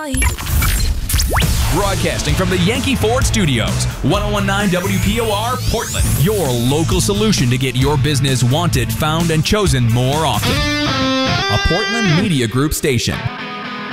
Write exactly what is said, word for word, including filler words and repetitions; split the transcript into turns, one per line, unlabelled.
boy.
Broadcasting from the Yankee Ford Studios, one oh one point nine W P O R, Portland. Your local solution to get your business wanted, found, and chosen more often. A Portland Media Group station.